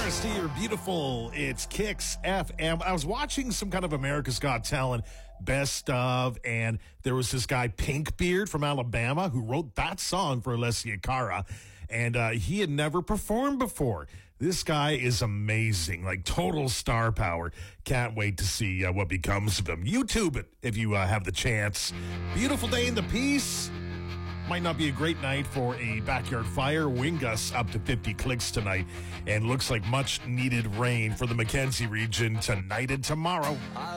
Christy, you're beautiful. It's Kicks FM. I was watching some kind of America's Got Talent best of, and there was this guy, Pinkbeard from Alabama, who wrote that song for Alessia Cara, and he had never performed before. This guy is amazing, like total star power. Can't wait to see what becomes of him. YouTube it if you have the chance. Beautiful day in the Peace. Might not be a great night for a backyard fire. Wind gusts up to 50 clicks tonight, and looks like much needed rain for the Mackenzie region tonight and tomorrow.